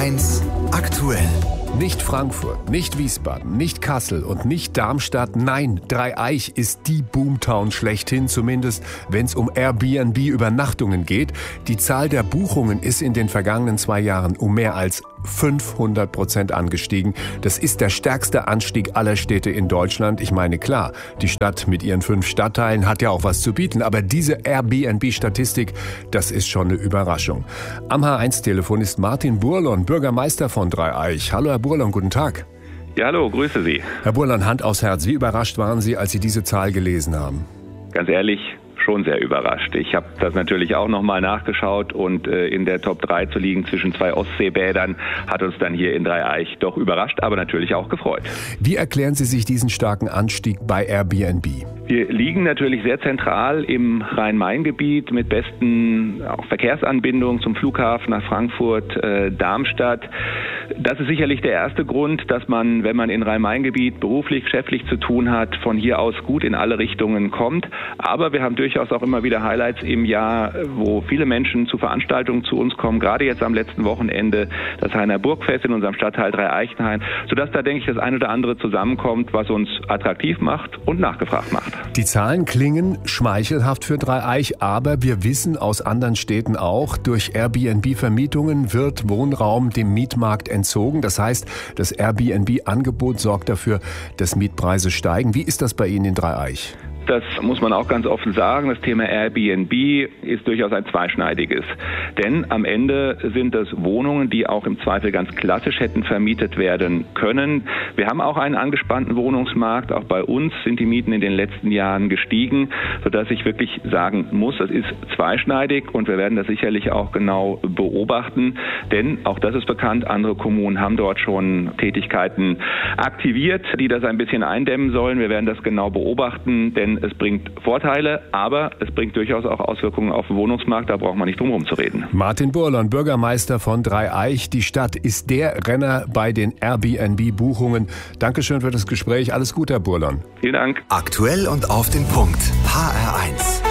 HR1 aktuell. Nicht Frankfurt, nicht Wiesbaden, nicht Kassel und nicht Darmstadt. Nein, Dreieich ist die Boomtown schlechthin, zumindest wenn es um Airbnb-Übernachtungen geht. Die Zahl der Buchungen ist in den vergangenen 2 Jahren um mehr als 500% angestiegen. Das ist der stärkste Anstieg aller Städte in Deutschland. Ich meine, klar, die Stadt mit ihren 5 Stadtteilen hat ja auch was zu bieten. Aber diese Airbnb-Statistik, das ist schon eine Überraschung. Am H1-Telefon ist Martin Burlon, Bürgermeister von Dreieich. Hallo, Herr Burlon, guten Tag. Ja, hallo, grüße Sie. Herr Burlon, Hand aufs Herz. Wie überrascht waren Sie, als Sie diese Zahl gelesen haben? Ganz ehrlich, schon sehr überrascht. Ich habe das natürlich auch nochmal nachgeschaut und in der Top 3 zu liegen zwischen 2 Ostseebädern hat uns dann hier in Dreieich doch überrascht, aber natürlich auch gefreut. Wie erklären Sie sich diesen starken Anstieg bei Airbnb? Wir liegen natürlich sehr zentral im Rhein-Main-Gebiet mit besten auch Verkehrsanbindungen zum Flughafen nach Frankfurt, Darmstadt. Das ist sicherlich der erste Grund, dass man, wenn man in Rhein-Main-Gebiet beruflich, geschäftlich zu tun hat, von hier aus gut in alle Richtungen kommt. Aber wir haben durchaus auch immer wieder Highlights im Jahr, wo viele Menschen zu Veranstaltungen zu uns kommen. Gerade jetzt am letzten Wochenende das Hainer Burgfest in unserem Stadtteil Dreieichenhain, sodass da, denke ich, das eine oder andere zusammenkommt, was uns attraktiv macht und nachgefragt macht. Die Zahlen klingen schmeichelhaft für Dreieich, aber wir wissen aus anderen Städten auch, durch Airbnb-Vermietungen wird Wohnraum dem Mietmarkt entzogen. Das heißt, das Airbnb-Angebot sorgt dafür, dass Mietpreise steigen. Wie ist das bei Ihnen in Dreieich? Das muss man auch ganz offen sagen. Das Thema Airbnb ist durchaus ein zweischneidiges. Denn am Ende sind es Wohnungen, die auch im Zweifel ganz klassisch hätten vermietet werden können. Wir haben auch einen angespannten Wohnungsmarkt. Auch bei uns sind die Mieten in den letzten Jahren gestiegen, sodass ich wirklich sagen muss, das ist zweischneidig und wir werden das sicherlich auch genau beobachten. Denn auch das ist bekannt, andere Kommunen haben dort schon Tätigkeiten aktiviert, die das ein bisschen eindämmen sollen. Wir werden das genau beobachten, denn es bringt Vorteile, aber es bringt durchaus auch Auswirkungen auf den Wohnungsmarkt. Da braucht man nicht drum herum zu reden. Martin Burlon, Bürgermeister von Dreieich. Die Stadt ist der Renner bei den Airbnb-Buchungen. Dankeschön für das Gespräch. Alles Gute, Herr Burlon. Vielen Dank. Aktuell und auf den Punkt. HR1.